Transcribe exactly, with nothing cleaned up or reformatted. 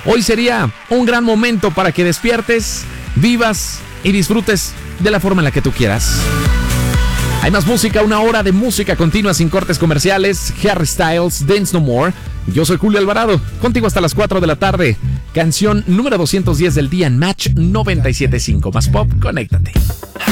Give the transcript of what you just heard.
Hoy sería un gran momento para que despiertes, vivas y disfrutes de la forma en la que tú quieras. Hay más música, una hora de música continua sin cortes comerciales. Harry Styles, Dance No More. Yo soy Julio Alvarado, contigo hasta las cuatro de la tarde. Canción número doscientos diez del día en Match noventa y siete punto cinco. Más pop, conéctate.